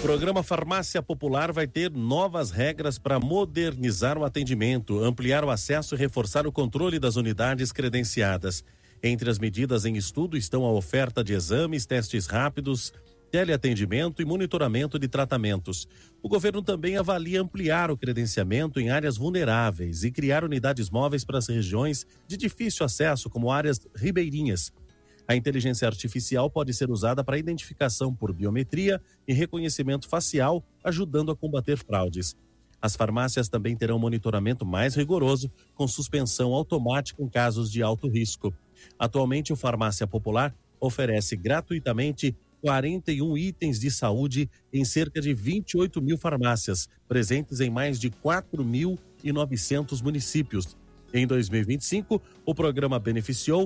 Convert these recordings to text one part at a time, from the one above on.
programa Farmácia Popular vai ter novas regras para modernizar o atendimento, ampliar o acesso e reforçar o controle das unidades credenciadas. Entre as medidas em estudo estão a oferta de exames, testes rápidos, teleatendimento e monitoramento de tratamentos. O governo também avalia ampliar o credenciamento em áreas vulneráveis e criar unidades móveis para as regiões de difícil acesso, como áreas ribeirinhas. A inteligência artificial pode ser usada para identificação por biometria e reconhecimento facial, ajudando a combater fraudes. As farmácias também terão monitoramento mais rigoroso, com suspensão automática em casos de alto risco. Atualmente, o Farmácia Popular oferece gratuitamente 41 itens de saúde em cerca de 28 mil farmácias, presentes em mais de 4.900 municípios. Em 2025, o programa beneficiou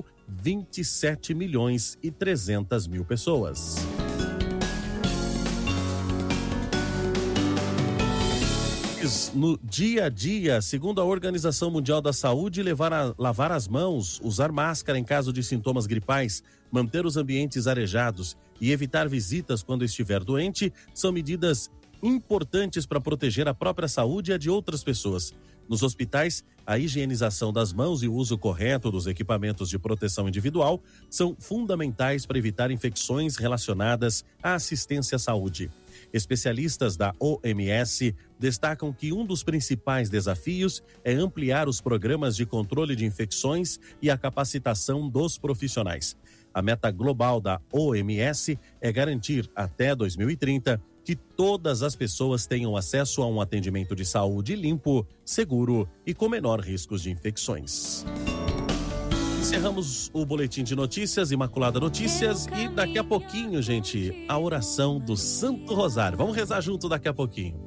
27.300.000 pessoas. No dia a dia, segundo a Organização Mundial da Saúde, lavar as mãos, usar máscara em caso de sintomas gripais, manter os ambientes arejados e evitar visitas quando estiver doente são medidas importantes para proteger a própria saúde e a de outras pessoas. Nos hospitais, a higienização das mãos e o uso correto dos equipamentos de proteção individual são fundamentais para evitar infecções relacionadas à assistência à saúde. Especialistas da OMS destacam que um dos principais desafios é ampliar os programas de controle de infecções e a capacitação dos profissionais. A meta global da OMS é garantir, até 2030, que todas as pessoas tenham acesso a um atendimento de saúde limpo, seguro e com menor riscos de infecções. Encerramos o boletim de notícias, Imaculada Notícias, e daqui a pouquinho, gente, a oração do Santo Rosário. Vamos rezar junto daqui a pouquinho.